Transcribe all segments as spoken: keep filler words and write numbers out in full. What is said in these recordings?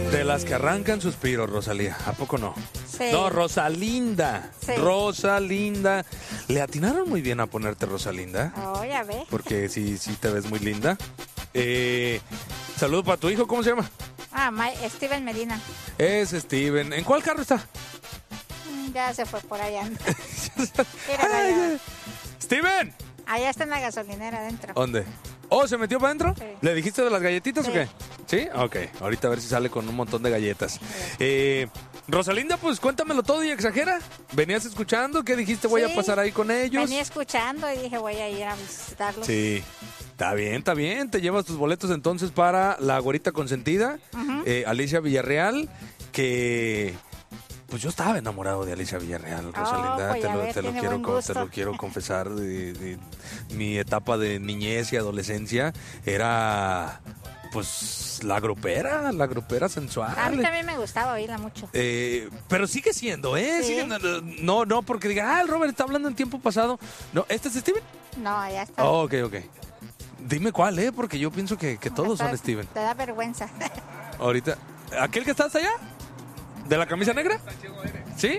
De las que arrancan suspiros, Rosalía. ¿A poco no? Sí. No, Rosalinda. Sí. Rosalinda. ¿Le atinaron muy bien a ponerte Rosalinda? Oh, ya ve. Porque sí, sí te ves muy linda. Eh, saludo para tu hijo, ¿cómo se llama? Ah, Ma- Steven Medina. Es Steven. ¿En cuál carro está? Mm, Ya se fue por allá. Mira, Ay, vaya. ¡Steven! Allá está en la gasolinera adentro. ¿Dónde? ¿Oh, se metió para adentro? Sí. ¿Le dijiste de las galletitas Sí. o qué? ¿Sí? Ok, ahorita a ver si sale con un montón de galletas. Eh, Rosalinda, pues cuéntamelo todo y exagera. ¿Venías escuchando? ¿Qué dijiste? Voy Sí. a pasar ahí con ellos. Venía escuchando y dije, voy a ir a visitarlos. Sí, está bien, está bien. Te llevas tus boletos entonces para la güerita consentida, Ujú. eh, Alicia Villarreal, que... Pues yo estaba enamorado de Alicia Villarreal, Rosalinda, pues te, ya lo, ves, te, lo tiene quiero, buen co- te gusto. lo quiero confesar. De, de- mi etapa de niñez y adolescencia era, pues, la grupera, la grupera sensual. A mí también me gustaba oírla mucho. Eh, pero sigue siendo, ¿eh? Sí. Sigue- no, no, porque diga, ah, el Robert está hablando en tiempo pasado. No, ¿este es Steven? No, allá está. Oh, ok, ok. Dime cuál, ¿eh? Porque yo pienso que, que todos Está- son Steven. Te da vergüenza. Ahorita. ¿Aquel que está hasta allá? ¿De la camisa negra? ¿Sí?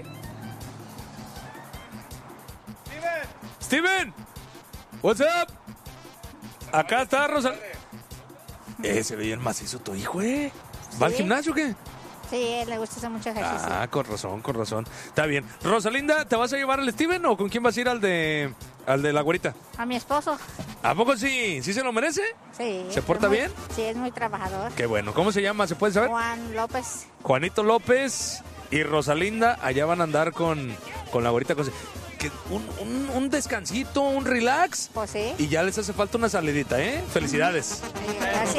¡Steven! What's up? Acá está Rosa. Eh, se ve bien macizo tu hijo, ¿eh? ¿Va al Sí. gimnasio o qué? Sí, a él le gusta hacer mucho ejercicio. Ah, con razón, con razón. Está bien. Rosalinda, ¿te vas a llevar al Steven o con quién vas a ir al de al de la güerita? A mi esposo, ¿A poco sí? ¿Sí se lo merece? sí. ¿Se porta es muy- bien? Sí, es muy trabajador. Qué bueno. ¿Cómo se llama? ¿Se puede saber? Juan López. Juanito López y Rosalinda, allá van a andar con, con la güerita. Con... que un, un, un descansito, un relax. Pues sí. Y ya les hace falta una salidita, ¿eh? Felicidades. Gracias.